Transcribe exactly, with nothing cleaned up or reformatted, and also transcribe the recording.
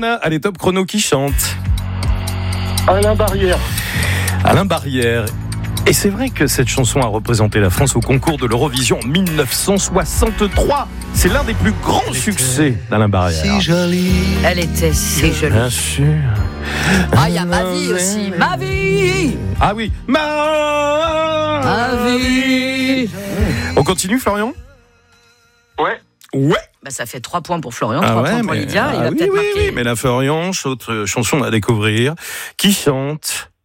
Alain, allez, top chrono qui chante. Alain Barrière. Alain Barrière. Et c'est vrai que cette chanson a représenté la France au concours de l'Eurovision en dix-neuf cent soixante-trois. C'est l'un des plus grands Elle succès d'Alain Barrière. Si jolie. Elle était si jolie. Bien sûr. Ah, il y a Ma vie aussi. Ma vie. Ah oui. Ma, Ma vie. On continue, Florian ? Ouais. Ouais. Bah, ça fait trois points pour Florian, Ah trois ouais, points pour mais, Lydia. ah Il va oui, peut-être oui, marquer. oui, mais la Florian, autre chanson à découvrir, qui chante.